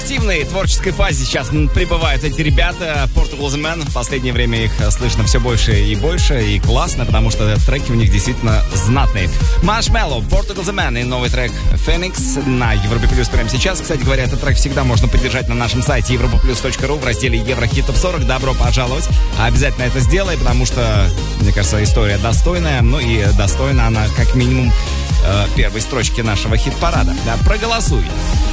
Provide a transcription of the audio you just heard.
активной творческой фазе сейчас пребывают эти ребята. Portugal The Man. В последнее время их слышно все больше и больше. И классно, потому что треки у них действительно знатные. Marshmello, Portugal The Man и новый трек Phoenix на Европе Плюс прямо сейчас. Кстати говоря, этот трек всегда можно поддержать на нашем сайте europaplus.ru в разделе Еврохит Топ 40. Добро пожаловать. Обязательно это сделай, потому что, мне кажется, история достойная. Ну и достойна она как минимум первой строчки нашего хит-парада. Да, проголосуй.